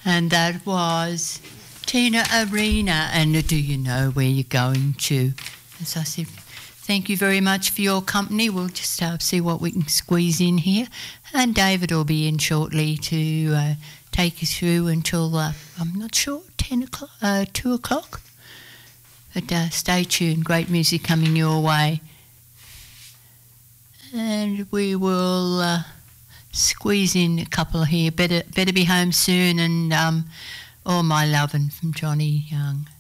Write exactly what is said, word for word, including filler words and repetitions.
And that was Tina Arena. And do you know where you're going to? As I said, thank you very much for your company. We'll just uh, see what we can squeeze in here. And David will be in shortly to uh, take you through until, uh, I'm not sure, ten o'clock, uh, two o'clock. But uh, stay tuned. Great music coming your way. And we will uh, squeeze in a couple here. Better, better be home soon. And um, all my loving from Johnny Young.